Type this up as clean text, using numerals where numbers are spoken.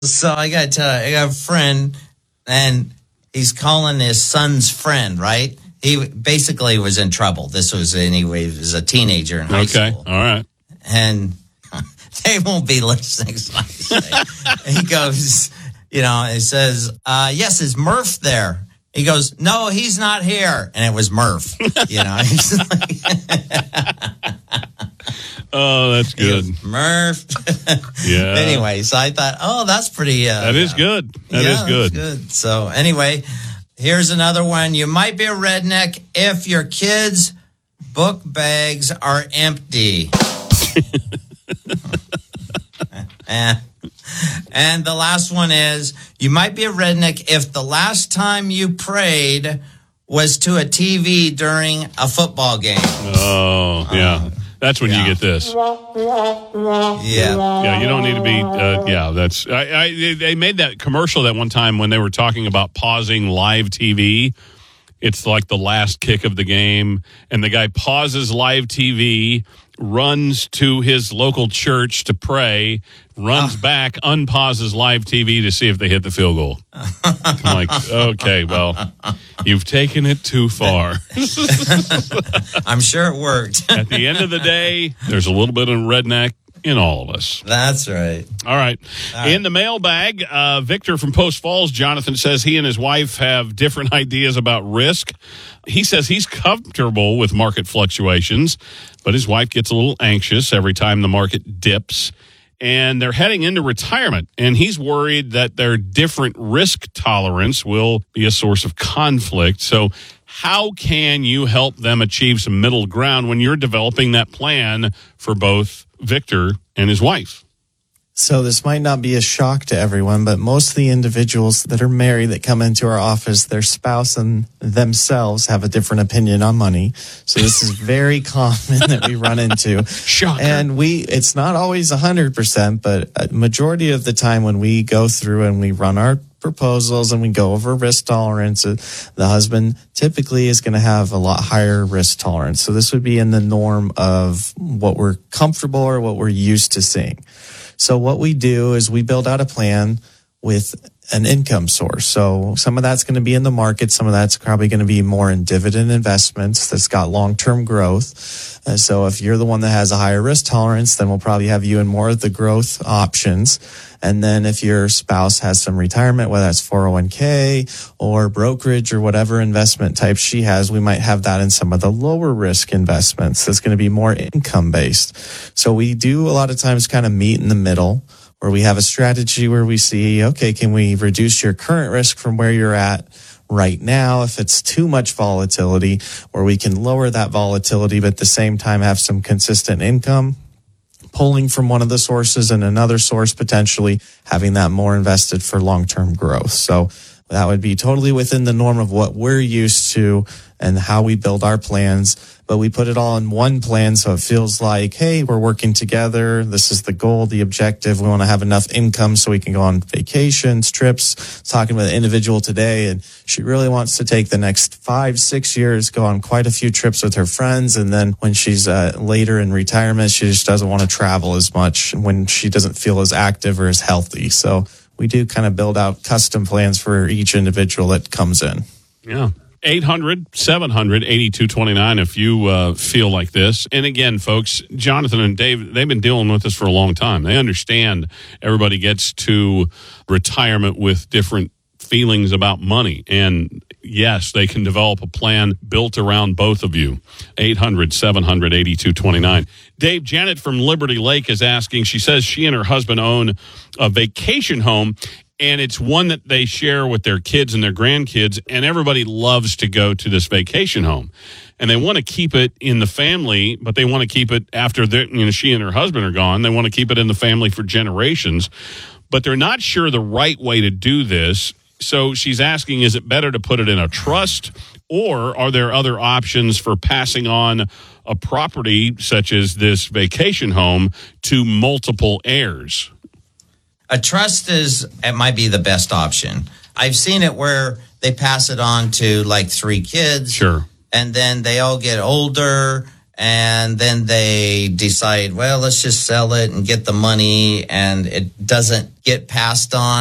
So I got to tell you, I got a friend, and he's calling his son's friend, right? He basically was in trouble. This was anyway. He was a teenager in high school. Okay, all right. And they won't be listening. So I say. He goes, he says, yes, is Murph there? He goes, no, he's not here. And it was Murph. He's like, oh, that's good. Goes, Murph. Yeah. Anyway, so I thought, that's pretty. That is good. That is good. That's good. So anyway, here's another one. You might be a redneck if your kids' book bags are empty. And the last one is, you might be a redneck if the last time you prayed was to a TV during a football game. Oh, yeah. That's when you get this. Yeah. Yeah, you don't need to be, that's, they made that commercial that one time when they were talking about pausing live TV. It's like the last kick of the game, and the guy pauses live TV, runs to his local church to pray, runs back, unpauses live TV to see if they hit the field goal. I'm like, okay, well, you've taken it too far. I'm sure it worked. At the end of the day, there's a little bit of redneck in all of us. That's right. All right. In the mailbag, Victor from Post Falls, Jonathan says he and his wife have different ideas about risk. He says he's comfortable with market fluctuations, but his wife gets a little anxious every time the market dips. And they're heading into retirement, and he's worried that their different risk tolerance will be a source of conflict. So how can you help them achieve some middle ground when you're developing that plan for both Victor and his wife? So this might not be a shock to everyone, but most of the individuals that are married that come into our office, their spouse and themselves have a different opinion on money. So this is very common that we run into. Shocker. And it's not always 100%, but a majority of the time when we go through and we run our proposals and we go over risk tolerance, the husband typically is going to have a lot higher risk tolerance. So this would be in the norm of what we're comfortable or what we're used to seeing. So what we do is we build out a plan with an income source. So some of that's going to be in the market. Some of that's probably going to be more in dividend investments that's got long-term growth. So if you're the one that has a higher risk tolerance, then we'll probably have you in more of the growth options. And then if your spouse has some retirement, whether that's 401k or brokerage or whatever investment type she has, we might have that in some of the lower risk investments. That's going to be more income based. So we do a lot of times kind of meet in the middle, where we have a strategy where we see, okay, can we reduce your current risk from where you're at right now if it's too much volatility, or we can lower that volatility but at the same time have some consistent income, pulling from one of the sources and another source, potentially having that more invested for long-term growth. So that would be totally within the norm of what we're used to and how we build our plans. But we put it all in one plan, so it feels like, hey, we're working together. This is the goal, the objective. We want to have enough income so we can go on vacations, trips. I was talking with an individual today, and she really wants to take the next 5-6 years, go on quite a few trips with her friends. And then when she's later in retirement, she just doesn't want to travel as much when she doesn't feel as active or as healthy. So we do kind of build out custom plans for each individual that comes in. Yeah. 800-700-8229 if you feel like this. And again, folks, Jonathan and Dave, they've been dealing with this for a long time. They understand everybody gets to retirement with different feelings about money. And yes, they can develop a plan built around both of you. 800-700-8229. Dave, Janet from Liberty Lake is asking, she says she and her husband own a vacation home, and it's one that they share with their kids and their grandkids, and everybody loves to go to this vacation home. And they want to keep it in the family, but they want to keep it after she and her husband are gone. They want to keep it in the family for generations, but they're not sure the right way to do this. So she's asking, is it better to put it in a trust, or are there other options for passing on a property such as this vacation home to multiple heirs? A trust it might be the best option. I've seen it where they pass it on to like 3 kids. Sure. And then they all get older and then they decide, well, let's just sell it and get the money, and it doesn't get passed on